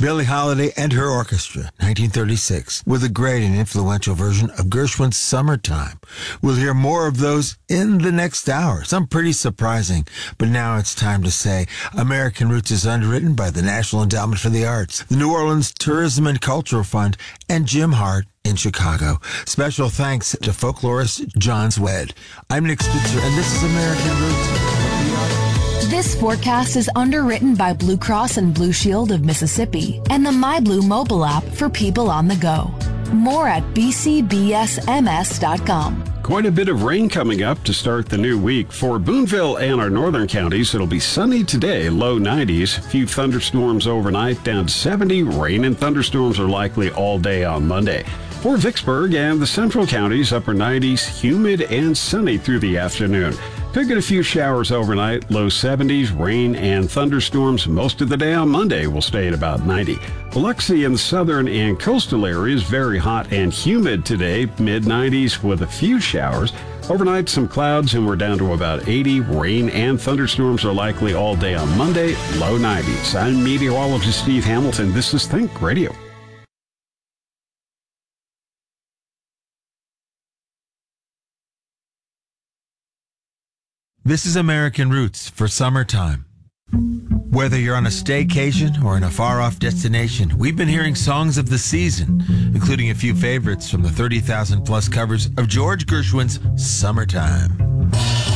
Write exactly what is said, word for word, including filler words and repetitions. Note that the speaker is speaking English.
Billie Holiday and her orchestra, nineteen thirty-six, with a great and influential version of Gershwin's Summertime. We'll hear more of those in the next hour. Some pretty surprising, but now it's time to say American Roots is underwritten by the National Endowment for the Arts, the New Orleans Tourism and Cultural Fund, and Jim Hart in Chicago. Special thanks to folklorist John Swed. I'm Nick Spitzer, and this is American Roots. This forecast is underwritten by Blue Cross and Blue Shield of Mississippi and the MyBlue mobile app for people on the go. More at b c b s m s dot com. Quite a bit of rain coming up to start the new week. For Boonville and our northern counties, it'll be sunny today, low nineties. A few thunderstorms overnight, down to seventy. Rain and thunderstorms are likely all day on Monday. For Vicksburg and the central counties, upper nineties, humid and sunny through the afternoon. Could get a few showers overnight, low seventies, rain and thunderstorms. Most of the day on Monday will stay at about ninety. Biloxi in the southern and coastal areas, very hot and humid today, mid nineties with a few showers. Overnight, some clouds and we're down to about eighty. Rain and thunderstorms are likely all day on Monday, low nineties. I'm meteorologist Steve Hamilton. This is Think Radio. This is American Roots for Summertime. Whether you're on a staycation or in a far-off destination, we've been hearing songs of the season, including a few favorites from the thirty thousand plus covers of George Gershwin's Summertime.